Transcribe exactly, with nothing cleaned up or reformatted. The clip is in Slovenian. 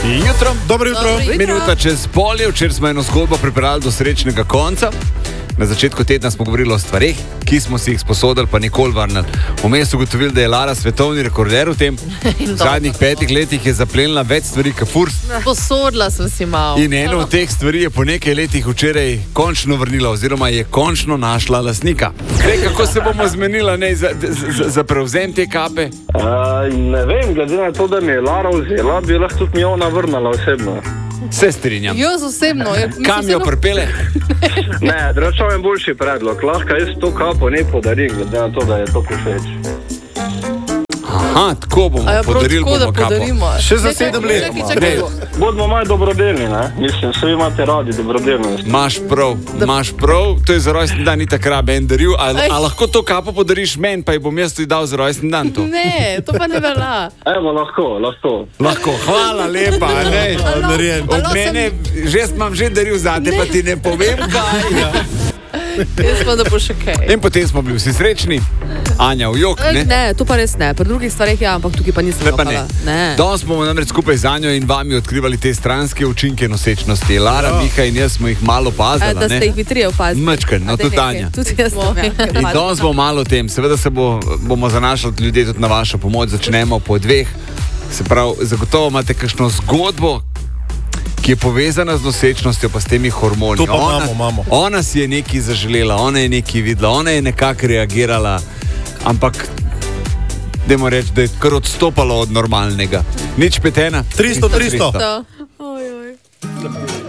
Jutro. Dobro jutro. Dobro jutro. Minuta čez polje, včeraj smo eno zgodbo pripravili do srečnega konca. Na začetku tedna smo govorili o stvareh, ki smo si jih sposodili, pa nikoli vrnili. Vmes ugotovili, da je Lara svetovni rekorder v tem. V zadnjih petih letih je zaplenila več stvari, kot furs. Posodila sem si malo. In eno od teh stvari je po nekaj letih včeraj končno vrnila, oziroma je končno našla lastnika. Zdaj, kako se bomo zmenila ne, za, za, za prevzem te kape? Uh, ne vem, glede na to, da mi je Lara vzela, bi lahko tudi mi ona vrnala osebno. Se strinjam. Jaz osebno. Je, Kam jo pripele? Ne, drugače imam boljši predlog. Lahko jaz to kapo ne podarim, glede na to, da je to všeč. Aha, tako bomo A ja, prav podarili tako, da bomo kapo. podarimo. Še za Čakaj, sedem let. čakaj, ima. čakaj. Bodimo malo dobrodelni, ne? Mislim, vsi imate radi dobrodelnost. Maš prav, imaš prav, to je za rojstni dan, ni tako rabe en daril, a, a lahko to kapo podariš meni, pa ji bom jaz tudi dal za rojstni dan to? Ne, to pa ne velja. Evo, lahko, lahko. Lahko, hvala lepa, ne. Alo, narejen. Od alo, mene, že imam že daril zate, pa ti ne povem kaj. Jaz pa da bo še kaj. In potem smo bili vsi srečni, Anja v jok, Ne? ne? ne, to pa res ne. Pri drugih stvareh ja, ampak tukaj pa nisem Ne, pa ne. jokala. Ne. Danes bomo namreč skupaj z Anjo in vami odkrivali te stranske učinke nosečnosti. Lara, Ja. Miha in jaz smo jih malo A, pazili, da ste jih ne? vi trije opazili. Mačken, no A, tudi okej, Anja. Tudi jaz sem. Ja. In danes bomo malo o tem. Seveda se bo, bomo zanašali ljudje tudi na vašo pomoč. Začnemo po dveh. Se pravi, zagotovo imate kakšno zgodbo, ki je povezana z nosečnostjo, pa s temi hormoni. To pa ona, imamo, imamo. ona si je nekaj zaželela, ona je nekaj videla, ona je nekako reagirala, ampak dajmo reči, da je kar odstopalo od normalnega. Nič petena. tristo, tristo. To. Oj, oj.